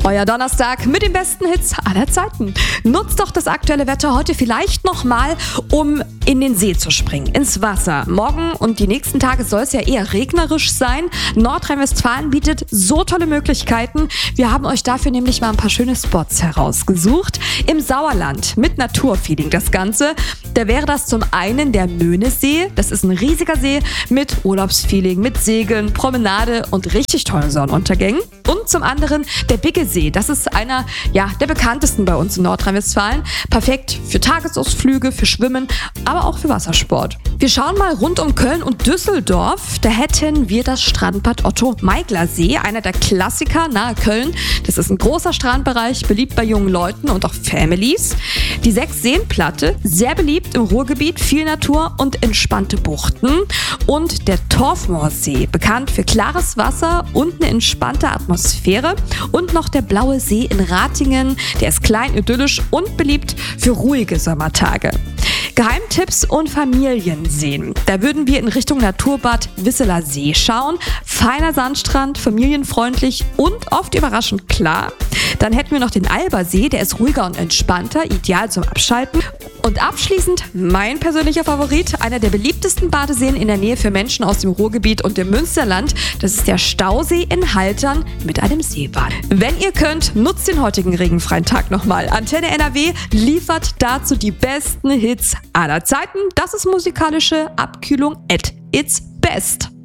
Euer Donnerstag mit den besten Hits aller Zeiten. Nutzt doch das aktuelle Wetter heute vielleicht nochmal, um in den See zu springen, ins Wasser. Morgen und die nächsten Tage soll es ja eher regnerisch sein. Nordrhein-Westfalen bietet so tolle Möglichkeiten. Wir haben euch dafür nämlich mal ein paar schöne Spots herausgesucht. Im Sauerland mit Naturfeeling das Ganze. Da wäre das zum einen der Möhnesee. Das ist ein riesiger See mit Urlaubsfeeling, mit Segeln, Promenade und richtig tollen Sonnenuntergängen. Und zum anderen der Biggesee. Das ist einer der bekanntesten bei uns in Nordrhein-Westfalen. Perfekt für Tagesausflüge, für Schwimmen, aber auch für Wassersport. Wir schauen mal rund um Köln und Düsseldorf. Da hätten wir das Strandbad Otto-Meigler-See, einer der Klassiker nahe Köln. Das ist ein großer Strandbereich, beliebt bei jungen Leuten und auch Families. Die Sechs-Seen-Platte, sehr beliebt im Ruhrgebiet, viel Natur und entspannte Buchten. Und der Torfmoorsee, bekannt für klares Wasser und eine entspannte Atmosphäre. Und noch der Blaue See in Ratingen, der ist klein, idyllisch und beliebt für ruhige Sommertage. Geheimtipps und Familienseen. Da würden wir in Richtung Naturbad Wisseler See schauen. Feiner Sandstrand, familienfreundlich und oft überraschend klar. Dann hätten wir noch den Albersee, der ist ruhiger und entspannter, ideal zum Abschalten. Und abschließend mein persönlicher Favorit, einer der beliebtesten Badeseen in der Nähe für Menschen aus dem Ruhrgebiet und dem Münsterland. Das ist der Stausee in Haltern mit einem Seebad. Wenn ihr könnt, nutzt den heutigen regenfreien Tag nochmal. Antenne NRW liefert dazu die besten Hits aller Zeiten. Das ist musikalische Abkühlung at its best.